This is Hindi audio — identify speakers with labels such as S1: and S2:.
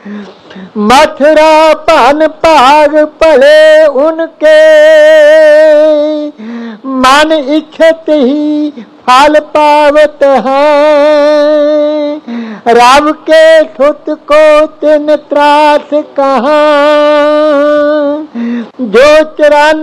S1: मथुरा पान पाग पड़े उनके, मन इच्छत ही फल पावत हैं। राम के सुत को तिन त्रास कहाँ, जो 94